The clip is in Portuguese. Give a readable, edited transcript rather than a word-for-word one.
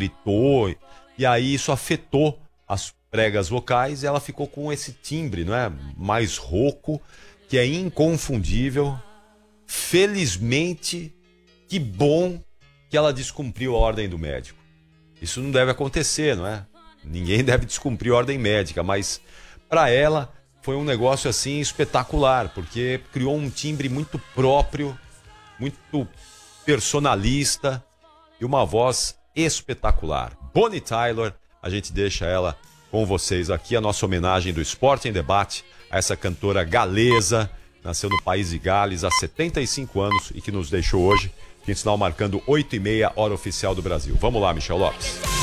gritou, e aí isso afetou as pregas vocais e ela ficou com esse timbre, não é? Mais rouco, que é inconfundível. Felizmente, que bom que ela descumpriu a ordem do médico. Isso não deve acontecer, não é? Ninguém deve descumprir a ordem médica, mas para ela foi um negócio assim espetacular, porque criou um timbre muito próprio, muito personalista e uma voz espetacular. Bonnie Tyler, a gente deixa ela com vocês aqui, a nossa homenagem do Esporte em Debate a essa cantora galesa, nasceu no país de Gales há 75 anos e que nos deixou hoje, em sinal marcando 8h30, hora oficial do Brasil. Vamos lá, Michel Lopes.